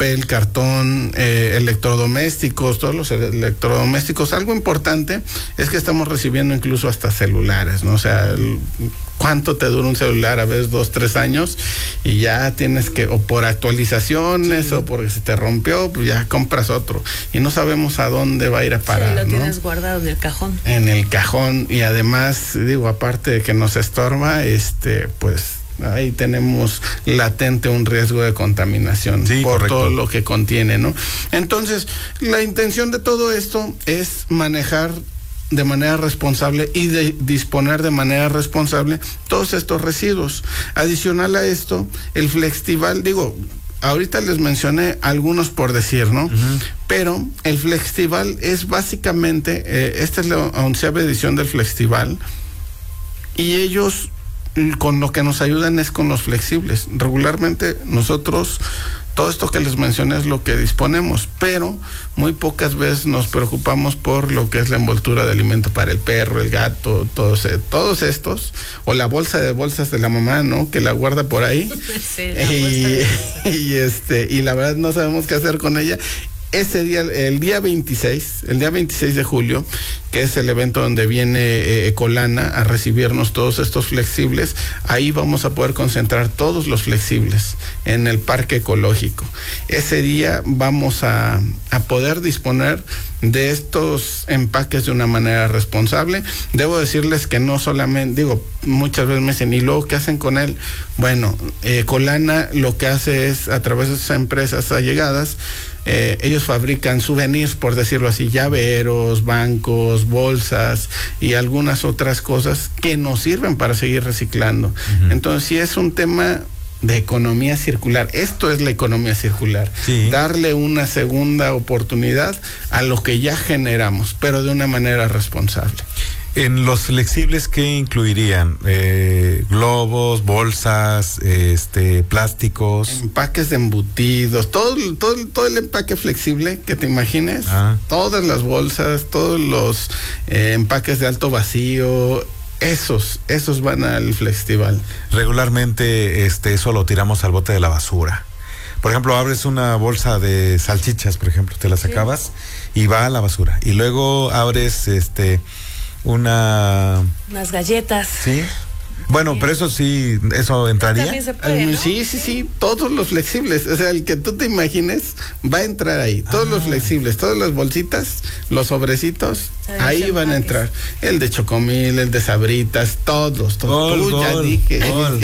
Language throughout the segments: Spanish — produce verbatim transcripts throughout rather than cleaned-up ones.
papel, cartón, eh, electrodomésticos, todos los electrodomésticos. Algo importante es que estamos recibiendo incluso hasta celulares, ¿no? O sea, el, ¿cuánto te dura un celular? A veces dos, tres años y ya tienes que, o por actualizaciones, sí, o porque se te rompió, pues ya compras otro. Y no sabemos a dónde va a ir a parar, sí, lo tienes, ¿no? guardado en el cajón. En el cajón, y además, digo, aparte de que nos estorba, este, pues ahí tenemos latente un riesgo de contaminación, sí, por correcto, todo lo que contiene, ¿no? Entonces, la intención de todo esto es manejar de manera responsable y de disponer de manera responsable todos estos residuos. Adicional a esto, el Flextival, digo, ahorita les mencioné algunos por decir, ¿no? Uh-huh. Pero el Flextival es básicamente, eh, esta es la onceava edición del Flextival, y ellos con lo que nos ayudan es con los flexibles. Regularmente nosotros, todo esto que les mencioné es lo que disponemos, pero muy pocas veces nos preocupamos por lo que es la envoltura de alimento para el perro, el gato, todos, todos estos, o la bolsa de bolsas de la mamá, ¿no? Que la guarda por ahí. Sí, y, y este, y la verdad no sabemos qué hacer con ella. Ese día, el día veintiséis, el día veintiséis de julio, que es el evento donde viene eh, Ecolana a recibirnos todos estos flexibles, ahí vamos a poder concentrar todos los flexibles en el parque ecológico. Ese día vamos a, a poder disponer de estos empaques de una manera responsable. Debo decirles que no solamente, digo, muchas veces me dicen, ¿y luego qué hacen con él? Bueno, eh, Ecolana lo que hace es, a través de esas empresas allegadas, Eh, ellos fabrican souvenirs, por decirlo así, llaveros, bancos, bolsas y algunas otras cosas que nos sirven para seguir reciclando. Uh-huh. Entonces, sí es un tema de economía circular. Esto es la economía circular. Sí. Darle una segunda oportunidad a lo que ya generamos, pero de una manera responsable. En los flexibles, ¿qué incluirían? Eh, globos, bolsas, este, plásticos. Empaques de embutidos, todo, todo, todo el empaque flexible que te imagines, ah. todas las bolsas, todos los eh, empaques de alto vacío, esos, esos van al Flextival. Regularmente, este, eso lo tiramos al bote de la basura. Por ejemplo, abres una bolsa de salchichas, por ejemplo, te las sí. acabas y va a la basura. Y luego abres, este, una... unas galletas. Sí. Bueno, sí. Pero eso sí, ¿eso entraría? También se puede, ¿no? Sí, sí, sí, todos los flexibles, o sea, el que tú te imagines va a entrar ahí, todos ah. los flexibles, todas las bolsitas, los sobrecitos, ahí van a entrar. El de Chocomil, el de Sabritas, todos, todos. Gol, tú gol, ya dije.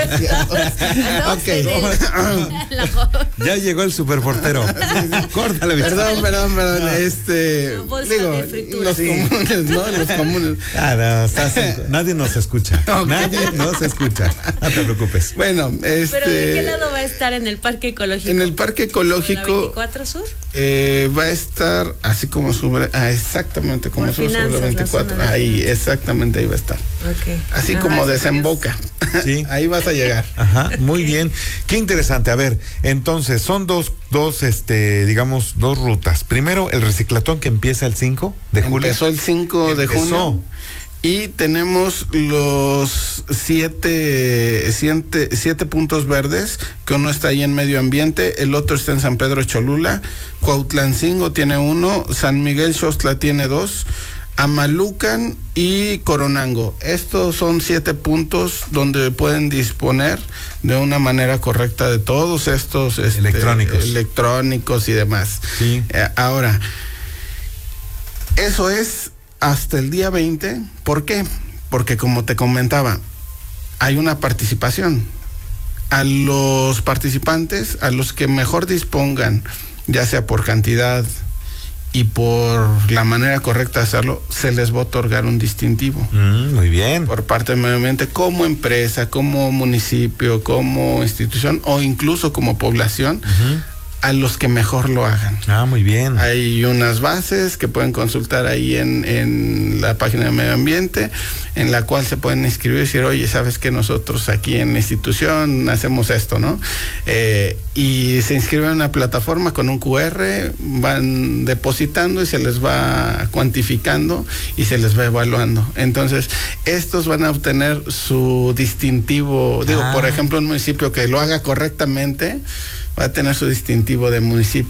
Ok. Ya llegó el superportero. Córtale, perdón, perdón, perdón. Este, digo, los sí. comunes, ¿no? Los comunes. Ah, no, estás, nadie nos escucha. Okay. Nadie nos escucha. No te preocupes. Bueno, este. ¿Pero de qué lado va a estar en el parque ecológico? En el parque ecológico. ¿La veinticuatro Sur? Eh, va a estar así como sube, ah, exactamente como sube la veinticuatro, ahí, exactamente ahí va a estar. Okay. Así ah, como desemboca. Sí. Ahí vas a llegar. Ajá, muy okay. bien. Qué interesante. A ver, entonces, son dos, dos, este, digamos, dos rutas. Primero, el reciclatón que empieza el cinco de julio. Empezó el cinco de junio. Y tenemos los siete, siete, siete puntos verdes, que uno está ahí en medio ambiente, el otro está en San Pedro Cholula, Cuautlancingo tiene uno, San Miguel Xostla tiene dos, Amalucan y Coronango. Estos son siete puntos donde pueden disponer de una manera correcta de todos estos este, electrónicos. electrónicos y demás. Sí. Eh, ahora, eso es hasta el día veinte. ¿Por qué? Porque como te comentaba, hay una participación. A los participantes, a los que mejor dispongan, ya sea por cantidad y por la manera correcta de hacerlo, se les va a otorgar un distintivo. Mm, muy bien. Por parte del medio ambiente, como empresa, como municipio, como institución o incluso como población. Uh-huh. A los que mejor lo hagan. Ah, muy bien. Hay unas bases que pueden consultar ahí en, en la página de medio ambiente, en la cual se pueden inscribir y decir, oye, sabes que nosotros aquí en la institución hacemos esto, ¿no? Eh, y se inscriben en una plataforma con un cu erre, van depositando y se les va cuantificando y se les va evaluando. Entonces, estos van a obtener su distintivo. Digo, ah. por ejemplo, un municipio que lo haga correctamente va a tener su distintivo de municipio